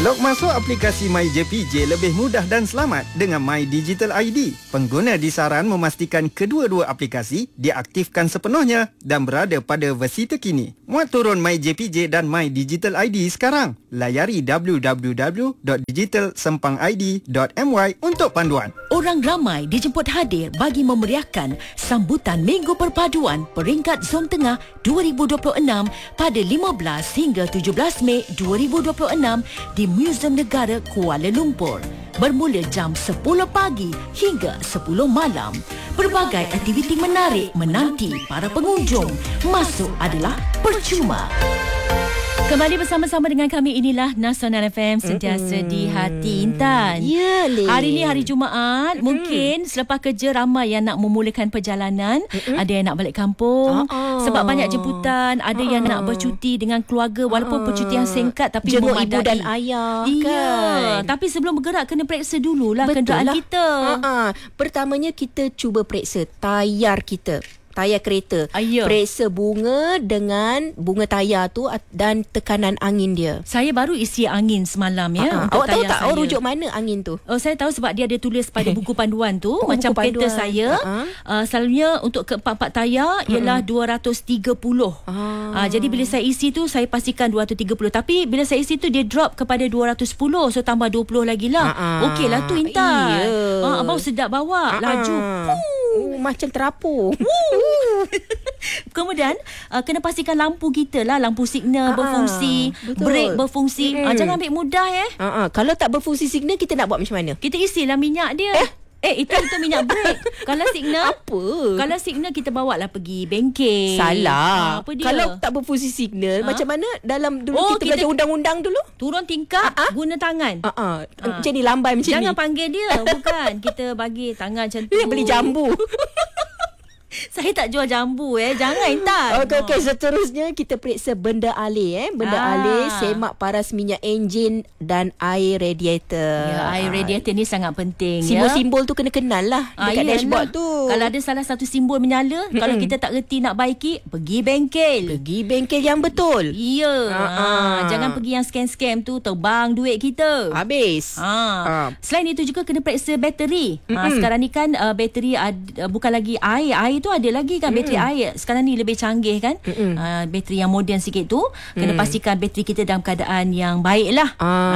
Log masuk aplikasi MyJPJ lebih mudah dan selamat dengan My Digital ID. Pengguna disaran memastikan kedua-dua aplikasi diaktifkan sepenuhnya dan berada pada versi terkini. Muat turun MyJPJ dan My Digital ID sekarang. Layari www.digital-id.my untuk panduan. Orang ramai dijemput hadir bagi memeriahkan sambutan Minggu Perpaduan peringkat Zon Tengah 2026 pada 15 hingga 17 Mei 2026 di Museum Negara Kuala Lumpur. Bermula jam 10 pagi hingga 10 malam. Berbagai aktiviti menarik menanti para pengunjung. Masuk adalah percuma. Kembali bersama-sama dengan kami, inilah Nasional FM, sentiasa di hati Intan. Ya, hari ni hari Jumaat. Mungkin selepas kerja ramai yang nak memulakan perjalanan. Ada yang nak balik kampung sebab banyak jemputan. Ada yang nak bercuti dengan keluarga walaupun percutian singkat tapi jenguk memadai. ibu dan ayah kan. Tapi sebelum bergerak kena periksa dululah kenderaan kita. Pertamanya kita cuba periksa tayar kita. Tayar kereta. Periksa bunga dengan bunga tayar tu dan tekanan angin dia. Saya baru isi angin semalam ya. Awak tahu tak rujuk mana angin tu? Saya tahu sebab dia ada tulis pada buku panduan tu. Macam buku kereta panduan. saya selalunya untuk keempat-empat tayar ialah 230. Jadi bila saya isi tu saya pastikan 230. Tapi bila saya isi tu dia drop kepada 210. So tambah 20 lagi lah. Okey lah tu Intan. Abang sedap bawa. Laju. Macam terapung. Kemudian kena pastikan lampu kita lah, lampu signal berfungsi, brake berfungsi. Jangan ambil mudah Kalau tak berfungsi signal kita nak buat macam mana? Kita isilah minyak dia. Itu minyak brake. Kalau signal apa? Kalau signal kita bawa lah pergi bengkel. Salah. Apa dia? Kalau tak berfungsi signal macam mana dalam dulu kita belajar undang-undang dulu? Turun tingkap guna tangan. Macam ni lambai macam Jangan ni. panggil dia. Bukan. Kita bagi tangan macam tu. Dia beli jambu. Saya tak jual jambu Jangan Intan. Okey, seterusnya kita periksa benda alih Benda alih, semak paras minyak enjin dan air radiator. Air radiator ni sangat penting. Simbol-simbol tu kena kenal lah dekat dashboard tu. Kalau ada salah satu simbol menyala, kalau kita tak reti nak baiki, pergi bengkel. Pergi bengkel yang betul. Jangan pergi yang scam-scam tu, terbang duit kita. Habis. Selain itu juga kena periksa bateri. Sekarang ni kan bateri bukan lagi air. Air tu ada lagi kan bateri air. Sekarang ni lebih canggih kan. Bateri yang moden sikit tu kena pastikan bateri kita dalam keadaan yang baik lah.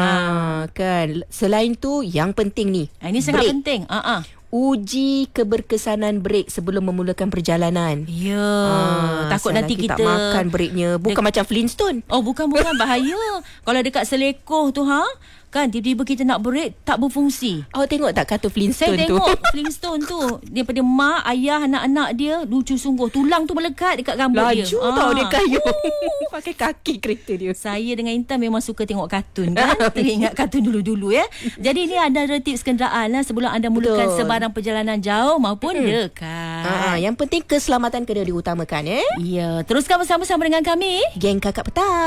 Kan. Selain tu yang penting ni, ini sangat penting. Uji keberkesanan brek sebelum memulakan perjalanan. Takut nanti kita tak makan breknya. Bukan macam Flintstone. Bukan bahaya. Kalau dekat selekoh tu kan tiba-tiba kita nak brek tak berfungsi. Awak tengok tak kartun Flintstone tu? Saya tengok Flintstone tu. Daripada mak, ayah, anak-anak dia lucu sungguh. Tulang tu melekat dekat rambut dia. Laju tau dia kayu. Pakai kaki kereta dia. Saya dengan Intan memang suka tengok kartun kan. Teringat kartun dulu-dulu Jadi ni ada tips kenderaan lah sebelum anda mulakan sebarang perjalanan jauh maupun dekat. Yang penting keselamatan kena diutamakan teruskan bersama-sama dengan kami Geng Kakak Petang.